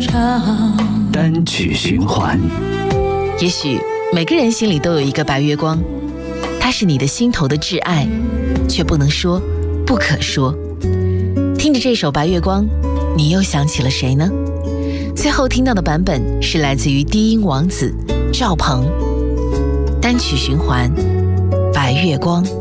单曲循环。 也许每个人心里都有一个白月光，它是你的心头的挚爱，却不能说，不可说。听着这首《白月光》，你又想起了谁呢？最后听到的版本是来自于低音王子赵鹏，单曲循环《白月光》。